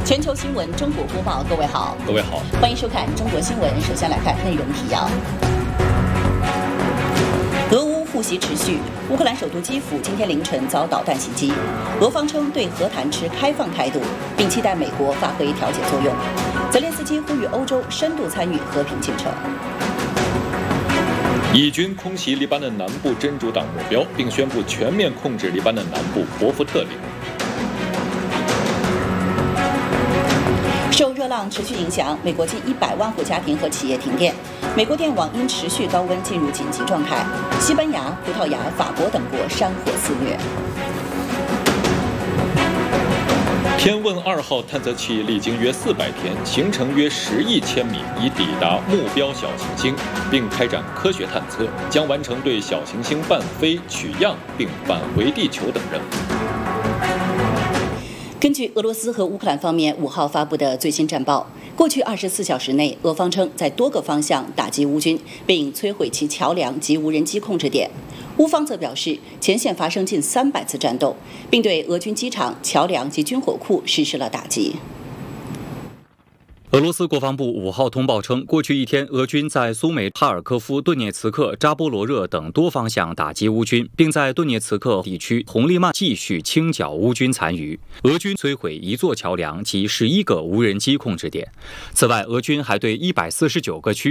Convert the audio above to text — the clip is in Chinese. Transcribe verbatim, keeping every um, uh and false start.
全球新闻中国播报，各位好， 各位好， 欢迎收看中国新闻。首先来看内容提要：俄乌互袭持续，乌克兰首都基辅今天凌晨遭导弹袭击，俄方称对和谈持开放态度，并期待美国发挥调解作用。泽连斯基呼吁欧洲深度参与和平进程。 以军空袭黎巴嫩南部真主党目标，并宣布全面控制黎巴嫩南部博福特领。 受热浪持续影响，美国近一百万户家庭和企业停电。美国电网因持续高温进入紧急状态。西班牙、葡萄牙、法国等国山火肆虐。 天问二号探测器历经约四百天，行程约十亿千米，已抵达目标小行星，并开展科学探测，将完成对小行星伴飞、取样并返回地球等任务。 根据俄罗斯和乌克兰方面五号发布的最新战报，过去二十四小时内，俄方称在多个方向打击乌军，并摧毁其桥梁及无人机控制点。乌方则表示，前线发生近三百次战斗，并对俄军机场、桥梁及军火库实施了打击。 俄罗斯国防部五号通报称，过去一天，俄军在苏美、哈尔科夫、顿涅茨克、扎波罗热等多方向打击乌军，并在顿涅茨克地区红利曼继续清剿乌军残余。俄军摧毁一座桥梁及十一个无人机控制点。此外，俄军还对一百四十九个区